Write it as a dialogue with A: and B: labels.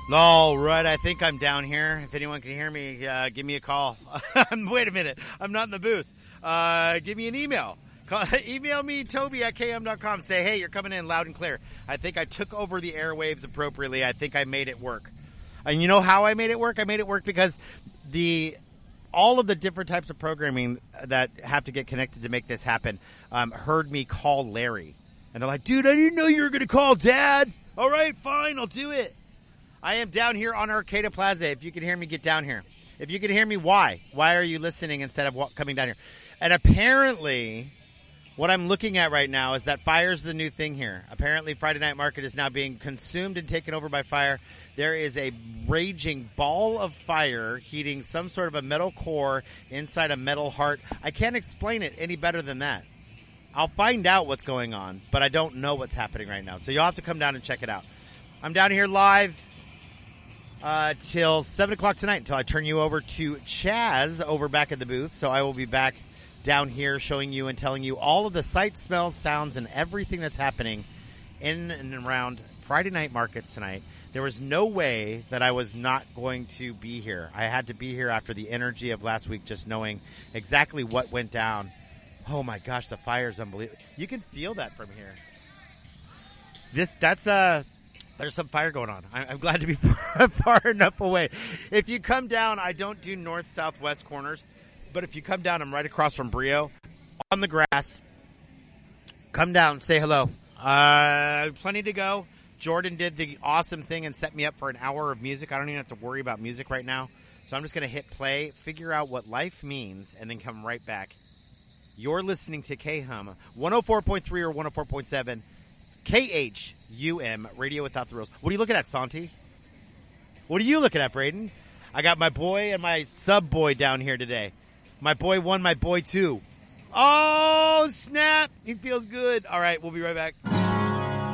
A: All right, I think I'm down here. If anyone can hear me, give me a call. Wait a minute. I'm not in the booth. Give me an email. Email me, Toby@km.com. Say, hey, you're coming in loud and clear. I think I took over the airwaves appropriately. I think I made it work. And you know how I made it work? I made it work because all of the different types of programming that have to get connected to make this happen heard me call Larry. And they're like, dude, I didn't know you were going to call Dad. All right, fine, I'll do it. I am down here on Arcata Plaza. If you can hear me, get down here. If you can hear me, why? Why are you listening instead of coming down here? And apparently, what I'm looking at right now is that fire's the new thing here. Apparently, Friday Night Market is now being consumed and taken over by fire. There is a raging ball of fire heating some sort of a metal core inside a metal heart. I can't explain it any better than that. I'll find out what's going on, but I don't know what's happening right now. So you'll have to come down and check it out. I'm down here live till 7 o'clock tonight until I turn you over to Chaz over back at the booth. So I will be back down here showing you and telling you all of the sights, smells, sounds, and everything that's happening in and around Friday Night Markets tonight. There was no way that I was not going to be here. I had to be here after the energy of last week, just knowing exactly what went down. Oh my gosh, the fire's unbelievable. You can feel that from here. There's some fire going on. I'm glad to be far enough away. If you come down, I don't do north, south, west corners. But if you come down, I'm right across from Brio on the grass. Come down, say hello. Plenty to go. Jordan did the awesome thing and set me up for an hour of music. I don't even have to worry about music right now. So I'm just going to hit play, figure out what life means, and then come right back. You're listening to KHUM 104.3 or 104.7 KHUM, Radio Without the Rules. What are you looking at, Santi? What are you looking at, Braden? I got my boy and my sub-boy down here today. My boy 1, my boy 2. Oh, snap. He feels good. All right, we'll be right back.